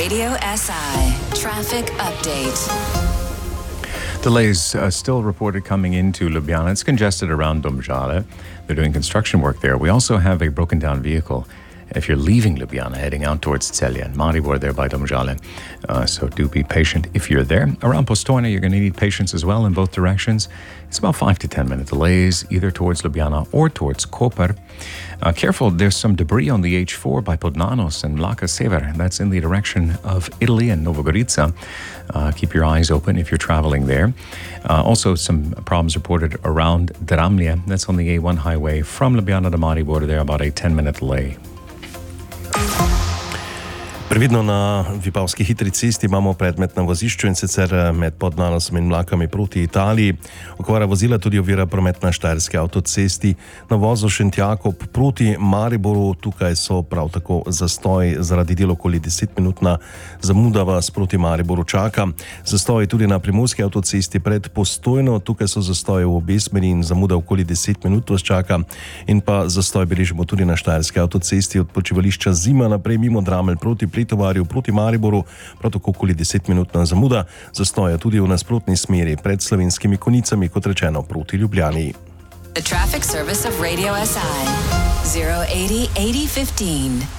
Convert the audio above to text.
Radio SI traffic update. Delays still reported coming into Ljubljana. It's congested around Domžale. They're doing construction work there. We also have a broken down vehicle if you're leaving Ljubljana, heading out towards Celje and Maribor there by Domžale. So do be patient if you're there. Around Postojna, you're going to need patience as well in both directions. It's about 5 to 10 minute delays either towards Ljubljana or towards Koper. Careful, there's some debris on the H4 by Podnanos and Mlaka Sever. That's in the direction of Italy and Novogorica. Keep your eyes open if you're traveling there. Also, some problems reported around Dramlje. That's on the A1 highway from Ljubljana to Maribor. There about a 10-minute delay. Previdno na Vipavski hitri cesti imamo predmet na vozišču in sicer med Podnanosom in Mlakami proti Italiji. Okvara vozila tudi ovira promet na Štajerski avtocesti na vozu Šentjakob proti Mariboru. Tukaj so prav tako zastoj zaradi del okoli 10-minutna zamuda vas proti Mariboru čaka. Zastoj tudi na Primorski avtocesti pred Postojno. Tukaj so zastoje v obe smeri in zamuda okoli 10 minut vas čaka. In pa zastoj beležimo tudi na Štajerski avtocesti od počivališča Zima naprej mimo Dramelj proti Pletovarju proti Mariboru, prav tako okoli 10-minutna zamuda, zastoja tudi v nasprotni smeri pred Slovenskimi Konicami, kot rečeno, proti Ljubljani. The traffic service of Radio SI 080 8015.